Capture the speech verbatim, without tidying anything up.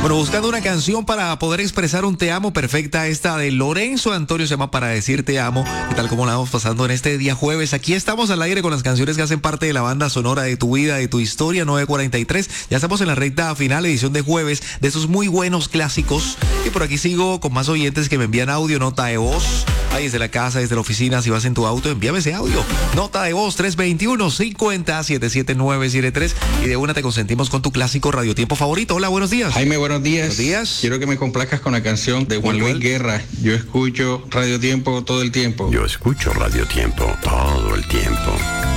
Bueno, buscando una canción para poder expresar un te amo perfecta, esta de Lorenzo Antonio se llama Para decir te amo, y tal como la vamos pasando en este día jueves. Aquí estamos al aire con las canciones que hacen parte de la banda sonora de tu vida, de tu historia, nueve cuarenta y tres. Ya estamos en la recta final, edición de jueves, de esos muy buenos clásicos. Y por aquí sigo con más oyentes que me envían audio, nota de voz. Ahí desde la casa, desde la oficina, si vas en tu auto, envíame ese audio. Nota de voz tres dos uno, cinco cero, siete siete nueve siete tres. Y de una te consentimos con tu clásico radiotiempo favorito. Hola, buenos días. Jaime, buenos días. Buenos días. Quiero que me complazcas con la canción de Juan Luis Guerra. Yo escucho Radio Tiempo todo el tiempo. Yo escucho Radio Tiempo todo el tiempo.